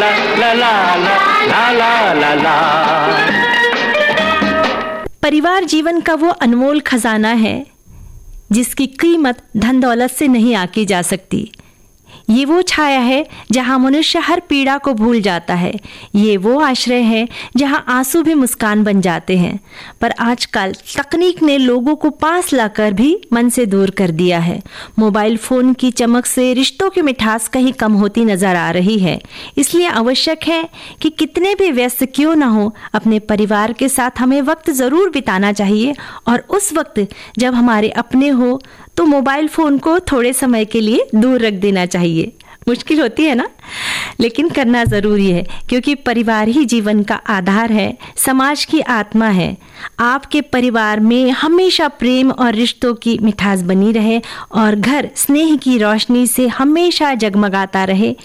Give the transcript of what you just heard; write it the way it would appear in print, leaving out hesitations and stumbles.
ला ला ला ला ला ला। परिवार जीवन का वो अनमोल खजाना है जिसकी कीमत धन दौलत से नहीं आकी जा सकती। ये वो छाया है जहाँ मनुष्य हर पीड़ा को भूल जाता है। ये वो आश्रय है जहाँ आंसू भी मुस्कान बन जाते हैं। पर आजकल तकनीक ने लोगों को पास लाकर भी मन से दूर कर दिया है। मोबाइल फ़ोन की चमक से रिश्तों की मिठास कहीं कम होती नज़र आ रही है। इसलिए आवश्यक है कि कितने भी व्यस्त क्यों ना हो, अपने परिवार के साथ हमें वक्त ज़रूर बिताना चाहिए। और उस वक्त जब हमारे अपने हो तो मोबाइल फ़ोन को थोड़े समय के लिए दूर रख देना चाहिए। मुश्किल होती है ना, लेकिन करना ज़रूरी है, क्योंकि परिवार ही जीवन का आधार है, समाज की आत्मा है। आपके परिवार में हमेशा प्रेम और रिश्तों की मिठास बनी रहे और घर स्नेह की रोशनी से हमेशा जगमगाता रहे,